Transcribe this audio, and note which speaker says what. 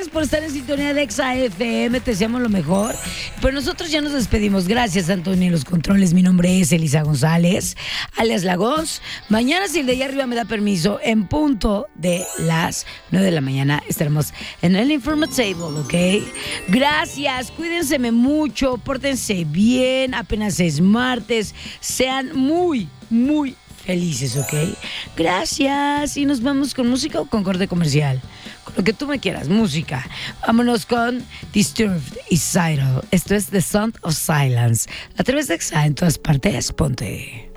Speaker 1: gracias por estar en sintonía de Exa FM. Te deseamos lo mejor. Pero nosotros ya nos despedimos. Gracias, Antonio, en los controles. Mi nombre es Elisa González, alias Lagos. Mañana, si el de allá arriba me da permiso, en punto de las 9 de la mañana estaremos en el Informatable, ¿ok? Gracias. Cuídense mucho. Pórtense bien. Apenas es martes. Sean muy, muy felices, ¿ok? Gracias. Y nos vamos con música o con corte comercial. Con lo que tú me quieras, música. Vámonos con Disturbed y Sidle. Esto es The Sound of Silence. A través de Exa en todas partes. Ponte.